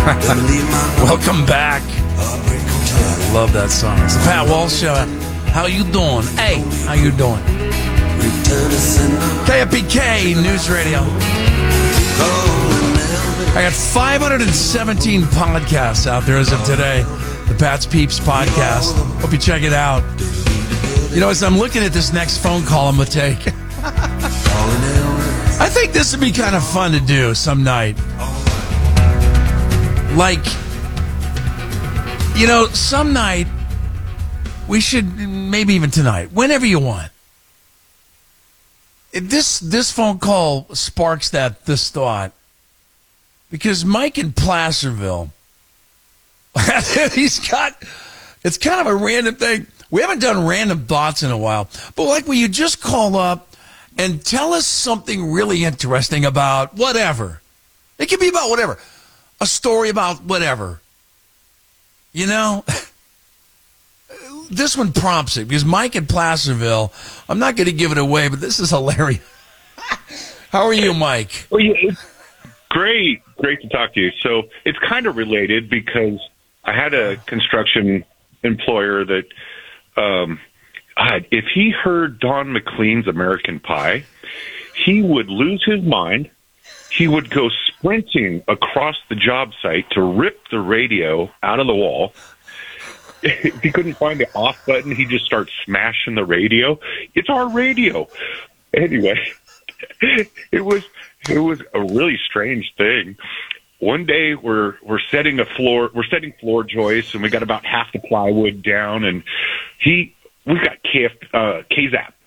Welcome back. I love that song. It's the Pat Walsh Show. How you doing? Hey, how you doing? KFPK News Radio. I got 517 podcasts out there as of today. The Pat's Peeps podcast. Hope you check it out. You know, as I'm looking at this next phone call I'm going to take, I think this would be kind of fun to do some night. Like, you know, some night, we should, maybe even tonight, whenever you want. This phone call sparks this thought. Because Mike in Placerville, it's kind of a random thing. We haven't done random thoughts in a while. But like when you just call up and tell us something really interesting about whatever. It can be about whatever. A story about whatever. You know? This one prompts it because Mike in Placerville, I'm not going to give it away, but this is hilarious. How are you, Mike? Well, yeah, great to talk to you. So it's kind of related because I had a construction employer that if he heard Don McLean's American Pie, he would lose his mind. He would go sprinting across the job site to rip the radio out of the wall. If he couldn't find the off button, he'd just start smashing the radio. It's our radio. Anyway, it was a really strange thing. One day we're setting floor joists, and we got about half the plywood down, and we've got KZAP,